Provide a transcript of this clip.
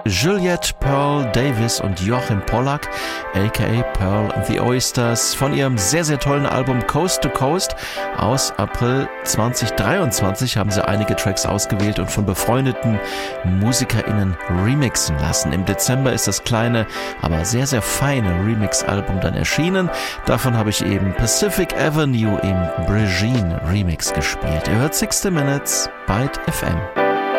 Juliette Pearl Davis und Joachim Pollack, aka Pearl and the Oysters, von ihrem sehr, sehr tollen Album Coast to Coast aus April 2023 haben sie einige Tracks ausgewählt und von befreundeten MusikerInnen remixen lassen. Im Dezember ist das kleine, aber sehr, sehr feine Remix-Album dann erschienen. Davon habe ich eben Pacific Avenue im Brigitte Remix gespielt. Ihr hört 60 Minutes, Byte FM.